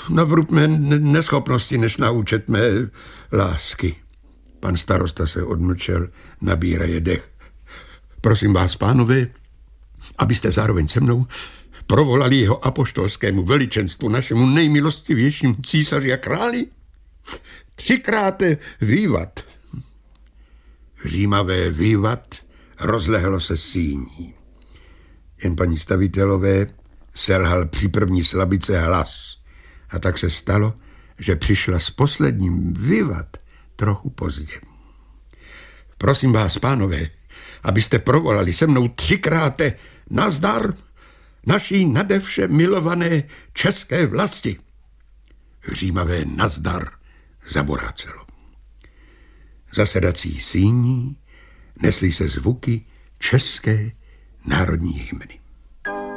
navrub mé neschopnosti, než naučet mé lásky. Pan starosta se odmlčel, nabíraje dech. Prosím vás, pánové, abyste zároveň se mnou provolali jeho apoštolskému veličenstvu, našemu nejmilostivějšímu císaři a králi 3krát vývat. Římavé vývat rozlehlo se síní. Jen paní stavitelové selhal při první slabice hlas. A tak se stalo, že přišla s posledním vývat trochu pozdě. Prosím vás, pánové, abyste provolali se mnou 3krát nazdar naší nadevše milované české vlasti. Římavé nazdar zaborácelo. Zasedací síní nesly se zvuky české národní hymny.